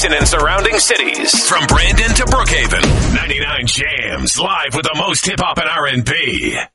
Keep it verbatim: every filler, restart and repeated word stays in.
Mason and surrounding cities. From Brandon to Brookhaven, ninety-nine Jams, live with the most hip-hop and R and B.